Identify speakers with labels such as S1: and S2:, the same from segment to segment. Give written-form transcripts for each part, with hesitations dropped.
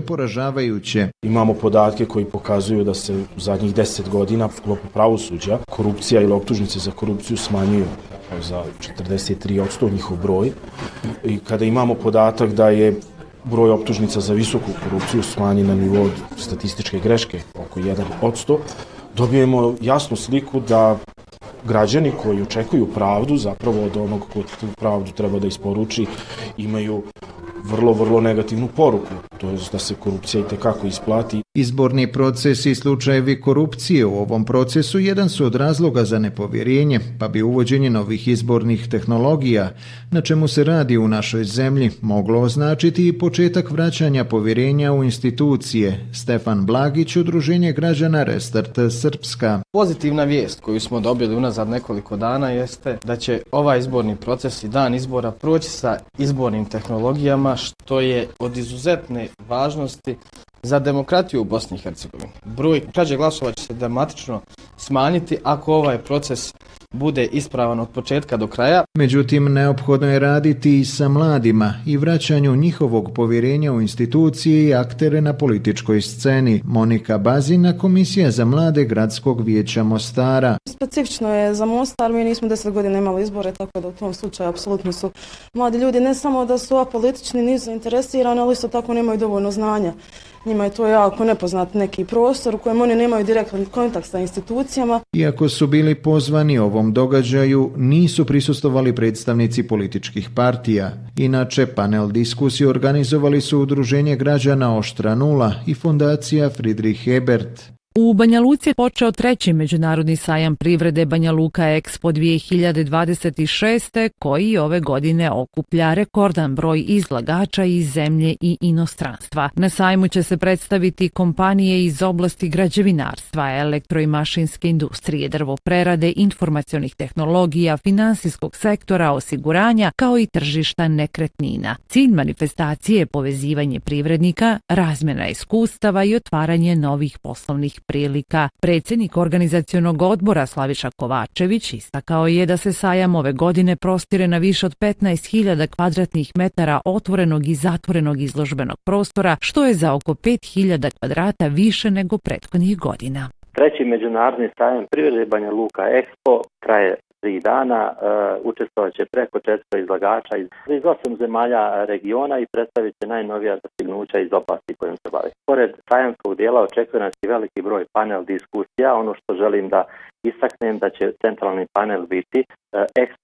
S1: je poražavajuće.
S2: Imamo podatke koji pokazuju da se u zadnjih 10 godina u sklopu pravosuđa korupcija ili optužnice za korupciju smanjuju za 43% njihov broj. I kada imamo podatak da je broj optužnica za visoku korupciju smanjen na nivou statističke greške oko 1%, dobijemo jasnu sliku da građani koji očekuju pravdu, zapravo od onog ko tu pravdu treba da isporuči, imaju vrlo negativnu poruku, to je da se korupcija itekako isplati.
S1: Izborni procesi i slučajevi korupcije u ovom procesu jedan su od razloga za nepovjerenje, pa bi uvođenje novih izbornih tehnologija, na čemu se radi u našoj zemlji, moglo označiti i početak vraćanja povjerenja u institucije. Stefan Blagić, Udruženje građana Restart Srpska.
S3: Pozitivna vijest koju smo dobili unazad nekoliko dana jeste da će ovaj izborni proces i dan izbora proći sa izbornim tehnologijama, što je od izuzetne važnosti za demokratiju u Bosni i Hercegovini. Broj krađe glasova će se dramatično smanjiti ako ovaj proces bude ispravan od početka do kraja.
S1: Međutim, neophodno je raditi i sa mladima i vraćanju njihovog povjerenja u institucije i aktere na političkoj sceni. Monika Bazina, Komisija za mlade Gradskog vijeća Mostara.
S4: Specifično je za Mostar, mi nismo 10 godina imali izbore, tako da u tom slučaju apsolutno su mladi ljudi ne samo da su apolitični, nisu zainteresirani, ali isto tako nemaju dovoljno znanja. Njima je to jako nepoznat neki prostor u kojem oni nemaju direktan kontakt sa institucijama.
S1: Iako su bili pozvani ovom događaju, nisu prisustvovali predstavnici političkih partija. Inače, panel diskusije organizovali su Udruženje građana Oštra Nula i Fondacija Friedrich Ebert.
S5: U Banja Luci je počeo 3. međunarodni sajam privrede Banja Luka Expo 2026. koji ove godine okuplja rekordan broj izlagača iz zemlje i inostranstva. Na sajmu će se predstaviti kompanije iz oblasti građevinarstva, elektro i mašinske industrije, drvoprerade, informacionih tehnologija, finansijskog sektora, osiguranja kao i tržišta nekretnina. Cilj manifestacije je povezivanje privrednika, razmjena iskustava i otvaranje novih poslovnih prilika. Predsjednik organizacionog odbora Slaviša Kovačević istakao je da se sajam ove godine prostire na više od 15.000 kvadratnih metara otvorenog i zatvorenog izložbenog prostora, što je za oko 5.000 kvadrata više nego prethodnih godina.
S6: 3. međunarodni sajam privrede Banja Luka Expo traje 3 dana, učestvovat će preko 400 izlagača iz 8 zemalja regiona i predstavit će najnovija dostignuća iz oblasti kojom se bavi. Pored sajamskog dijela očekuje nas i veliki broj panel diskusija. Ono što želim da istaknem da će centralni panel biti Expo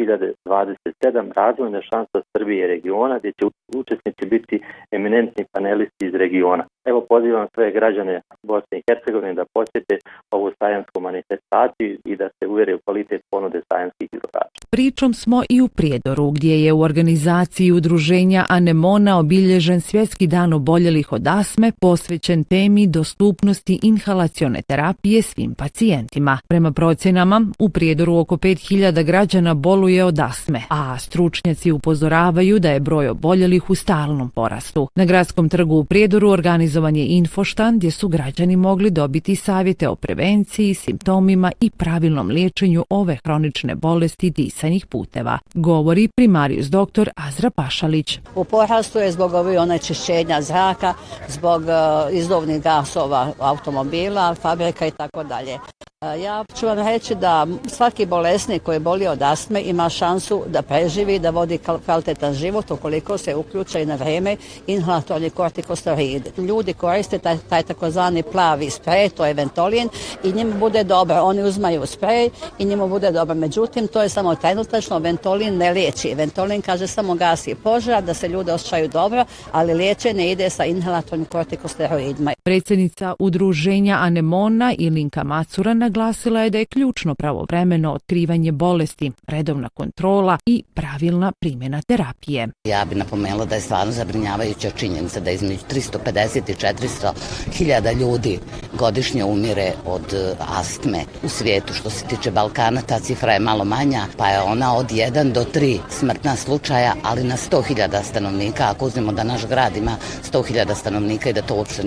S6: 2027 razvojne šanse Srbije i regiona, gdje će učesnici biti eminentni panelisti iz regiona. Evo, pozivam sve građane Bosne i Hercegovine da posjete ovu sajamsku manifestaciju i da se uvjere u kvalitet ponude sajamskih izlagača.
S5: Pričom smo i u Prijedoru, gdje je u organizaciji udruženja Anemona obilježen Svjetski dan oboljelih od astme, posvećen temi dostupnosti inhalacione terapije svim pacijentima. Prema procjenama, u Prijedoru oko 5.000 građana boluje od astme, a stručnjaci upozoravaju da je broj oboljelih u stalnom porastu. Na Gradskom trgu u Prijedoru organizovan je infoštan gdje su građani mogli dobiti savjete o prevenciji, simptomima i pravilnom liječenju ove hronične bolesti disanih puteva, govori primarijus dr. Azra Pašalić.
S7: U porastu je zbog onečišćenja zraka, zbog izduvnih gasova automobila, fabrika i tako dalje. Ja ću vam reći da svaki bolesnik koji boli od astme ima šansu da preživi, da vodi kvalitetan život ukoliko se uključe na vrijeme inhalatorni kortikosteroidi. Ljudi koriste taj takozvani plavi sprej, to je Ventolin, i njima bude dobro. Oni uzmaju sprej i njima bude dobro. Međutim, to je samo trenutačno, Ventolin ne liječi. Ventolin kaže samo gasi požar, da se ljudi osjećaju dobro, ali liječenje ide sa inhalatornim kortikosteroidima.
S5: Predsjednica udruženja Anemona Ilinka Macura naglasila je da je ključno pravovremeno otkrivanje bolesti, redovna kontrola i pravilna primjena terapije.
S8: Ja bih napomenula da je stvarno zabrinjavajuća činjenica da između 350 i 400 hiljada ljudi godišnje umire od astme u svijetu. Što se tiče Balkana, ta cifra je malo manja, pa je ona od 1 do 3 smrtna slučaja, ali na 100.000 stanovnika, ako uzmemo da naš grad ima 100.000 stanovnika i da to uopšte nije mala cifra.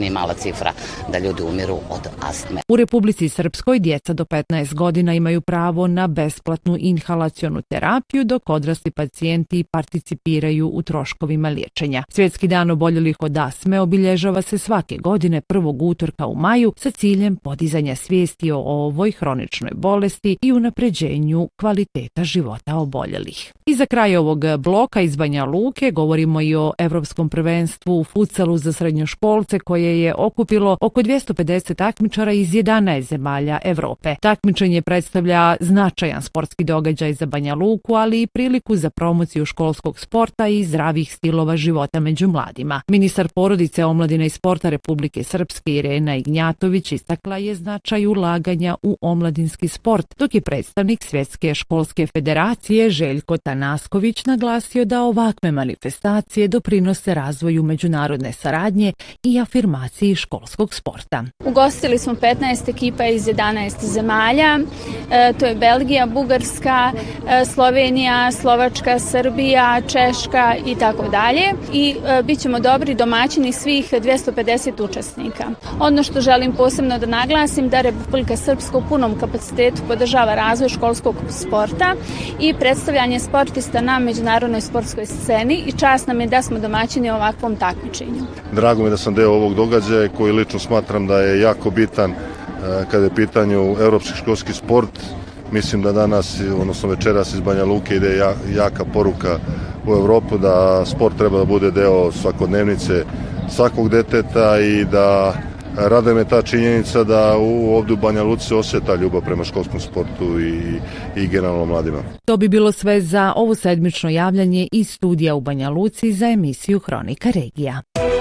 S8: cifra da ljudi umiru od astme.
S5: U Republici Srpskoj djeca do 15 godina imaju pravo na besplatnu inhalacionu terapiju, dok odrasli pacijenti participiraju u troškovima liječenja. Svjetski dan oboljelih od astme obilježava se svake godine prvog utorka u maju sa ciljem podizanja svijesti o ovoj hroničnoj bolesti i unapređenju kvaliteta života oboljelih. I za kraj ovog bloka iz Banja Luke govorimo i o Evropskom prvenstvu u futsalu za srednjoškolce koje je okupilo oko 250 takmičara iz 11 zemalja Evrope. Takmičenje predstavlja značajan sportski događaj za Banja Luku, ali i priliku za promociju školskog sporta i zdravih stilova života među mladima. Ministar porodice, omladine i sporta Republike Srpske Irena Ignjatović istakla je značaj ulaganja u omladinski sport, dok je predstavnik Svjetske školske federacije Željko Tanasković naglasio da ovakve manifestacije doprinose razvoju međunarodne saradnje i afirmaciji školskog sporta.
S9: Ugostili smo 15 ekipa iz 11 zemalja, to je Belgija, Bugarska, Slovenija, Slovačka, Srbija, Češka i tako dalje. I bit ćemo dobri domaćini svih 250 učesnika. Ono što želim posebno da naglasim da Republika Srpska u punom kapacitetu podržava razvoj školskog sporta i predstavljanje sportista na međunarodnoj sportskoj sceni i čast nam je da smo domaćini u ovakvom takmičenju.
S10: Drago mi je da sam deo ovog događaja koji lično smatram da je jako bitan kada je pitanju evropski školski sport. Mislim da danas, odnosno večeras iz Banja Luke ide jaka poruka u Evropu da sport treba da bude deo svakodnevnice svakog deteta i da raduje me ta činjenica da ovdje u Banja Luci se osjeta ljubav prema školskom sportu i generalno mladima.
S5: To bi bilo sve za ovo sedmično javljanje iz studija u Banja Luci za emisiju Hronika regija.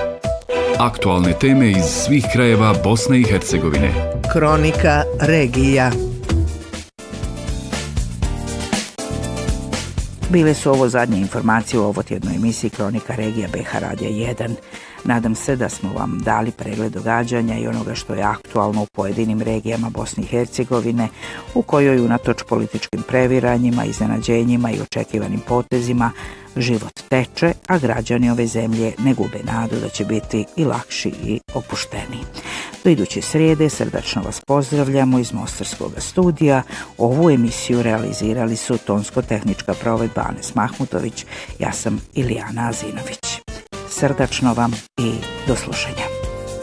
S11: Aktualne teme iz svih krajeva Bosne i Hercegovine.
S12: Hronika regija. Bile su ovo zadnje informacije u ovotjednoj emisiji Kronika regija BH Radija 1. Nadam se da smo vam dali pregled događanja i onoga što je aktualno u pojedinim regijama Bosne i Hercegovine, u kojoj unatoč političkim previranjima, iznenađenjima i očekivanim potezima život teče, a građani ove zemlje ne gube nadu da će biti i lakši i opušteniji. Do iduće srijede srdačno vas pozdravljamo iz Mostarskog studija. Ovu emisiju realizirali su tonsko-tehnička provedba Anes Mahmutović, ja sam Ilijana Azinović. Srdačno vam i do slušanja.